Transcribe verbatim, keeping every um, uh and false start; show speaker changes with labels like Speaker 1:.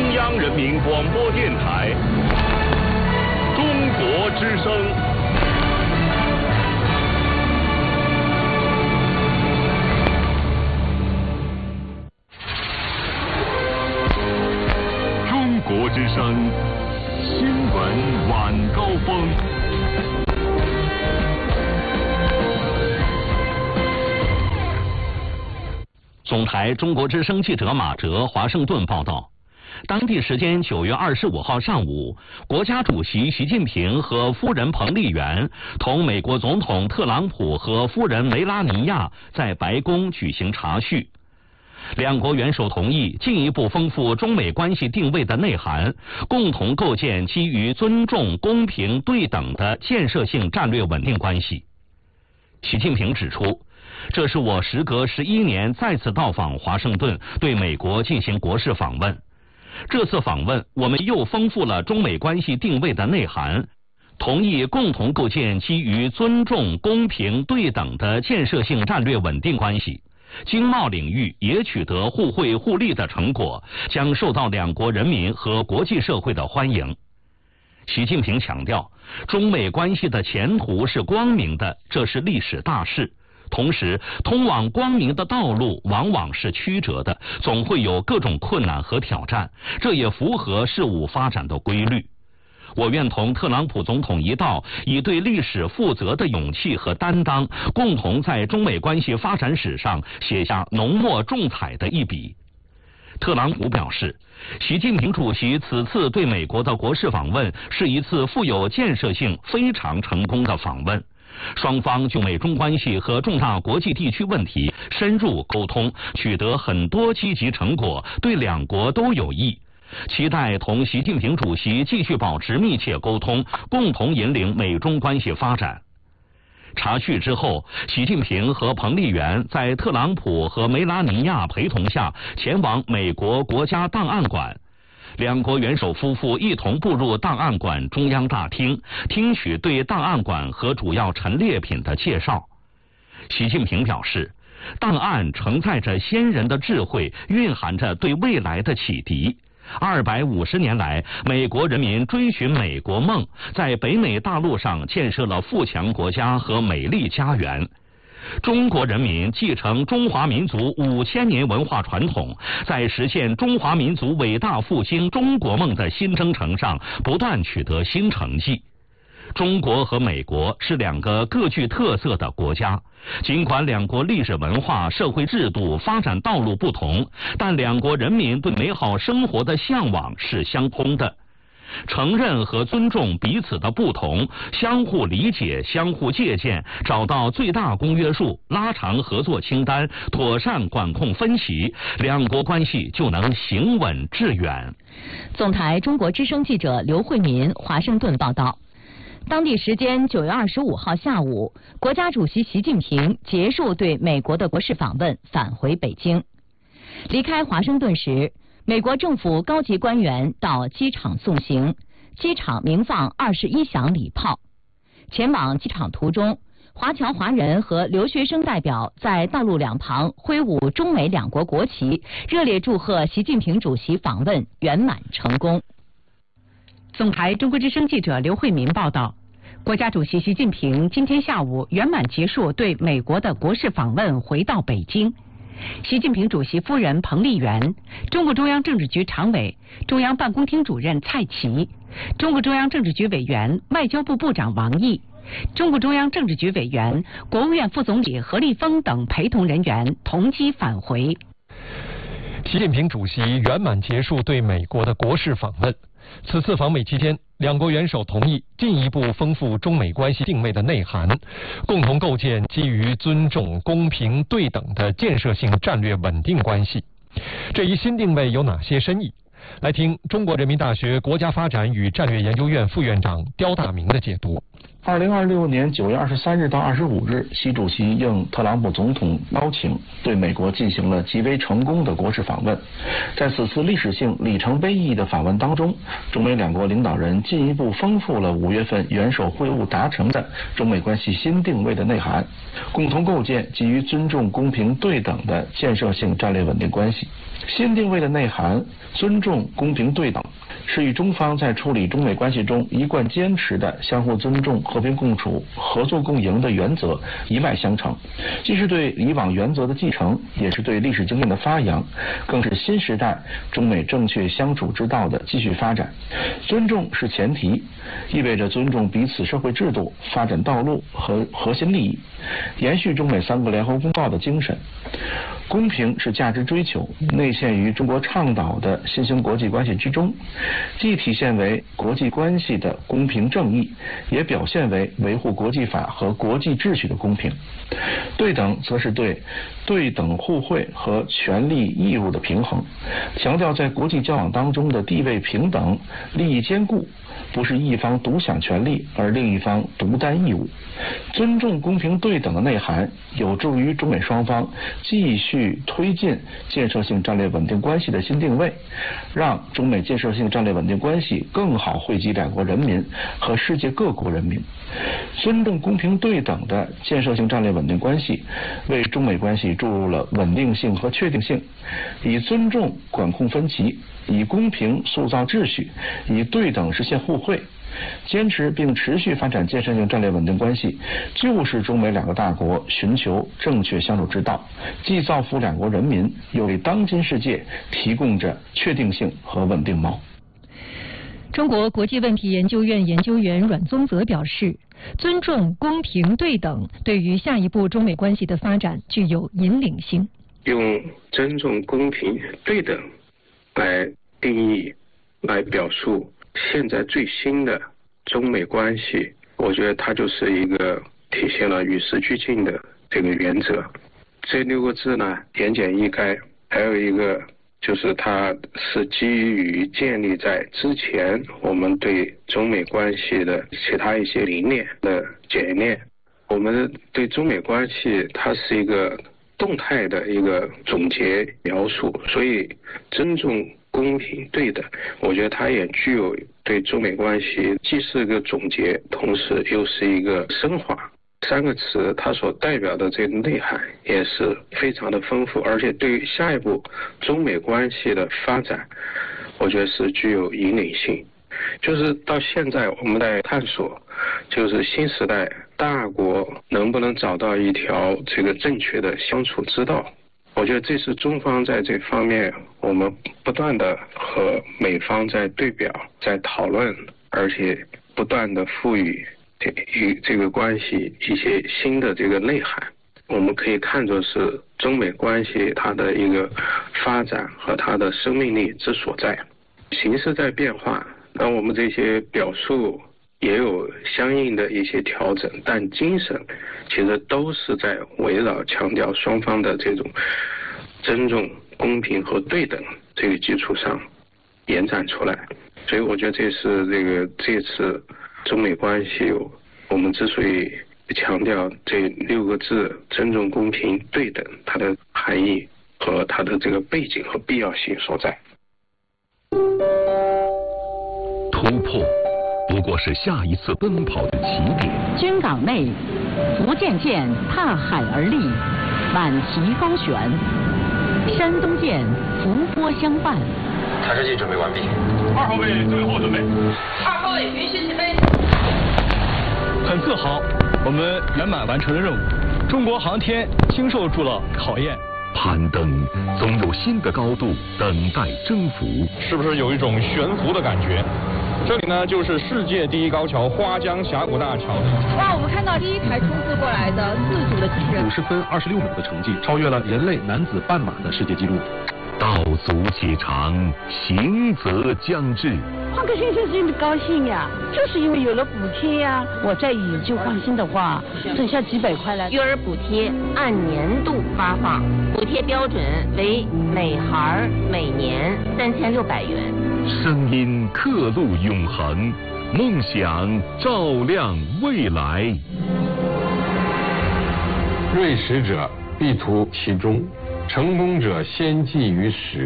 Speaker 1: 中央人民广播电台中国之声。中国之声新闻晚高峰。
Speaker 2: 总台中国之声记者马哲华盛顿报道，当地时间九月二十五号上午，国家主席习近平和夫人彭丽媛同美国总统特朗普和夫人梅拉尼亚在白宫举行茶叙。两国元首同意进一步丰富中美关系定位的内涵，共同构建基于尊重、公平、对等的建设性战略稳定关系。习近平指出，这是我时隔十一年再次到访华盛顿，对美国进行国事访问。这次访问，我们又丰富了中美关系定位的内涵，同意共同构建基于尊重、公平、对等的建设性战略稳定关系。经贸领域也取得互惠互利的成果，将受到两国人民和国际社会的欢迎。习近平强调，中美关系的前途是光明的，这是历史大势。同时，通往光明的道路往往是曲折的，总会有各种困难和挑战，这也符合事物发展的规律。我愿同特朗普总统一道，以对历史负责的勇气和担当，共同在中美关系发展史上写下浓墨重彩的一笔。特朗普表示，习近平主席此次对美国的国事访问是一次富有建设性、非常成功的访问。双方就美中关系和重大国际地区问题深入沟通，取得很多积极成果，对两国都有益。期待同习近平主席继续保持密切沟通，共同引领美中关系发展。茶叙之后，习近平和彭丽媛在特朗普和梅拉尼亚陪同下前往美国国家档案馆。两国元首夫妇一同步入档案馆中央大厅，听取对档案馆和主要陈列品的介绍。习近平表示，档案承载着先人的智慧，蕴含着对未来的启迪。二百五十年来，美国人民追寻美国梦，在北美大陆上建设了富强国家和美丽家园。中国人民继承中华民族五千年文化传统，在实现中华民族伟大复兴中国梦的新征程上不断取得新成绩。中国和美国是两个各具特色的国家，尽管两国历史文化、社会制度、发展道路不同，但两国人民对美好生活的向往是相通的。承认和尊重彼此的不同，相互理解、相互借鉴，找到最大公约数，拉长合作清单，妥善管控分歧，两国关系就能行稳致远。
Speaker 3: 总台中国之声记者刘慧民华盛顿报道。当地时间九月二十五号下午，国家主席习近平结束对美国的国事访问，返回北京。离开华盛顿时，美国政府高级官员到机场送行，机场鸣放二十一响礼炮。前往机场途中，华侨华人和留学生代表在道路两旁挥舞中美两国国旗，热烈祝贺习近平主席访问圆满成功。
Speaker 4: 总台中国之声记者刘慧民报道，国家主席习近平今天下午圆满结束对美国的国事访问，回到北京。习近平主席夫人彭丽媛、中共中央政治局常委、中央办公厅主任蔡奇、中共中央政治局委员、外交部部长王毅、中共中央政治局委员、国务院副总理何立峰等陪同人员同机返回。
Speaker 5: 习近平主席圆满结束对美国的国事访问。此次访美期间，两国元首同意进一步丰富中美关系定位的内涵，共同构建基于尊重、公平、对等的建设性战略稳定关系。这一新定位有哪些深意？来听中国人民大学国家发展与战略研究院副院长刁大明的解读。
Speaker 6: 二零二六年九月二十三日到二十五日，习主席应特朗普总统邀请，对美国进行了极为成功的国事访问。在此次历史性里程碑意义的访问当中，中美两国领导人进一步丰富了五月份元首会晤达成的中美关系新定位的内涵，共同构建基于尊重、公平、对等的建设性战略稳定关系。新定位的内涵：尊重、 重、公平对等，是与中方在处理中美关系中一贯坚持的相互尊重、和平共处、合作共赢的原则一脉相承，既是对以往原则的继承，也是对历史经验的发扬，更是新时代中美正确相处之道的继续发展。尊重是前提，意味着尊重彼此社会制度、发展道路和核心利益，延续中美三个联合公报的精神。公平是价值追求，内现于中国倡导的新兴国际关系之中，既体现为国际关系的公平正义，也表现为维护国际法和国际秩序的公平。对等则是对对等互惠和权利义务的平衡，强调在国际交往当中的地位平等、利益兼顾，不是一方独享权利而另一方独担义务。尊重公平对等的内涵，有助于中美双方继续推进建设性战略稳定关系的新定位，让中美建设性战略稳定关系更好惠及两国人民和世界各国人民。尊重公平对等的建设性战略稳定关系，为中美关系注入了稳定性和确定性，以尊重管控分歧，以公平塑造秩序，以对等实现互惠。坚持并持续发展建设性战略稳定关系，就是中美两个大国寻求正确相处之道，既造福两国人民，又为当今世界提供着确定性和稳定锚。
Speaker 7: 中国国际问题研究院研究员阮宗泽表示，尊重、公平、对等对于下一步中美关系的发展具有引领性。
Speaker 8: 用尊重、公平、对等来定义、来表述现在最新的中美关系，我觉得它就是一个体现了与时俱进的这个原则。这六个字呢，言简意赅，还有一个就是它是基于建立在之前我们对中美关系的其他一些理念的检验。我们对中美关系它是一个动态的一个总结描述，所以尊重、公平、对等，我觉得它也具有对中美关系既是一个总结，同时又是一个升华。三个词它所代表的这个内涵也是非常的丰富，而且对于下一步中美关系的发展，我觉得是具有引领性。就是到现在我们在探索，就是新时代大国能不能找到一条这个正确的相处之道。我觉得这是中方在这方面我们不断的和美方在对表、在讨论，而且不断的赋予与这个关系一些新的这个内涵。我们可以看作是中美关系它的一个发展和它的生命力之所在。形势在变化，那我们这些表述也有相应的一些调整，但精神其实都是在围绕强调双方的这种尊重、公平和对等这个基础上延展出来。所以我觉得这是这个这次中美关系我们之所以强调这六个字尊重、公平、对等，它的含义和它的这个背景和必要性所在。
Speaker 2: 突破不过是下一次奔跑的起点。
Speaker 3: 军港内，福建舰踏海而立，满旗高悬；山东舰伏波相伴。
Speaker 9: 查射器准备完毕。
Speaker 1: 二号位最后准备。
Speaker 10: 二号位允许起飞。
Speaker 11: 很自豪，我们圆满完成了任务。中国航天经受住了考验。
Speaker 2: 攀登总有新的高度等待征服，
Speaker 12: 是不是有一种悬浮的感觉？这里呢，就是世界第一高桥花江峡谷大桥。
Speaker 10: 哇，我们看到第一台冲刺过来的自主的机器人，
Speaker 13: 五十分二十六秒的成绩，超越了人类男子半马的世界纪录。
Speaker 2: 道阻且长，行则将至。
Speaker 14: 换个先生心里高兴呀，就是因为有了补贴呀。我再以旧换新的话，省下几百块来。
Speaker 15: 育儿补贴按年度发放，补贴标准为每孩每年三千六百元。
Speaker 2: 声音刻录永恒，梦想照亮未来。
Speaker 16: 锐识者必图其中，成功者先记于始。